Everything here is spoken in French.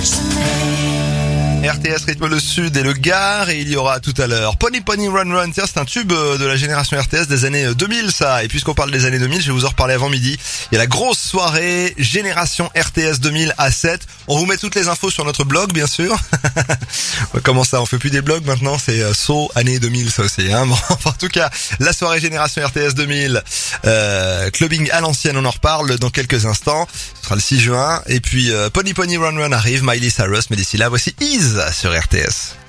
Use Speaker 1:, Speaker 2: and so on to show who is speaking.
Speaker 1: RTS rythme le sud et le Gard, et il y aura tout à l'heure Pony Pony Run Run. Tiens, c'est un tube de la génération RTS des années 2000 ça. Et puisqu'on parle des années 2000, je vais vous en reparler avant midi. Il y a la grosse soirée génération RTS 2000 à 7. On vous met toutes les infos sur notre blog bien sûr. Comment ça, on fait plus des blogs maintenant, c'est années 2000 ça aussi hein. Bon, en tout cas, la soirée génération RTS 2000 clubbing à l'ancienne, on en reparle dans quelques instants. Ce sera le 6 juin. Et puis Pony Pony Run Run arrive, Miley Cyrus, mais d'ici là, voici Ease sur RTS.